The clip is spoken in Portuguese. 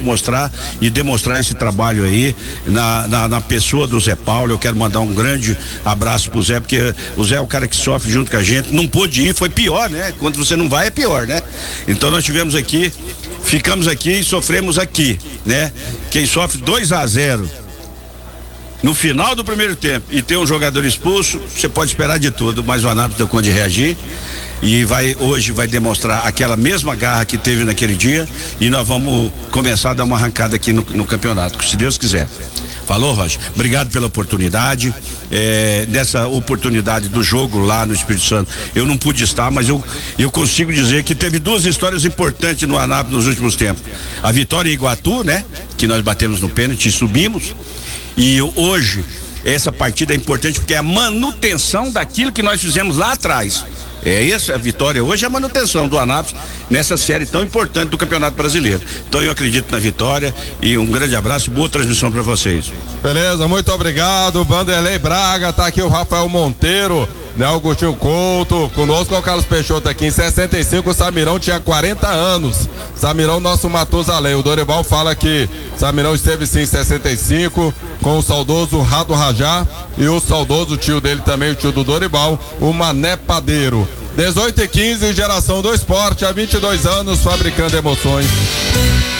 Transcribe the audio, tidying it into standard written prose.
mostrar e demonstrar esse trabalho aí na pessoa do Zé Paulo. Eu quero mandar um grande abraço pro Zé, porque o Zé é o cara que sofre junto com a gente, não pôde ir, foi pior, né? Quando você não vai é pior, né? Então nós tivemos aqui, ficamos aqui e sofremos aqui, né? Quem sofre 2-0 no final do primeiro tempo e tem um jogador expulso, você pode esperar de tudo, mas o Anápolis deu conta de reagir e hoje vai demonstrar aquela mesma garra que teve naquele dia, e nós vamos começar a dar uma arrancada aqui no campeonato, se Deus quiser. Falou, Roger? Obrigado pela oportunidade. Nessa oportunidade do jogo lá no Espírito Santo, eu não pude estar, mas eu consigo dizer que teve duas histórias importantes no Anápolis nos últimos tempos. A vitória em Iguatu, né? Que nós batemos no pênalti e subimos. E hoje, essa partida é importante porque é a manutenção daquilo que nós fizemos lá atrás. Essa a vitória hoje, é a manutenção do Anápolis nessa série tão importante do Campeonato Brasileiro. Então eu acredito na vitória e um grande abraço e boa transmissão para vocês. Beleza, muito obrigado. Vanderlei Braga, tá aqui o Rafael Monteiro, né? Augustinho Couto, conosco é o Carlos Peixoto aqui. Em 65 o Samirão tinha 40 anos. Samirão, nosso Matusalém. O Dorival fala que Samirão esteve sim em 65 com o saudoso Rado Rajá e o saudoso tio dele também, o tio do Dorival, o Mané Padeiro. 18:15, Geração do Esporte, há 22 anos, fabricando emoções.